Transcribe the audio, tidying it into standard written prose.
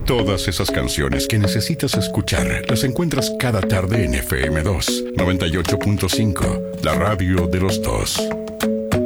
Todas esas canciones que necesitas escuchar las encuentras cada tarde en FM2 98.5, la radio de los dos.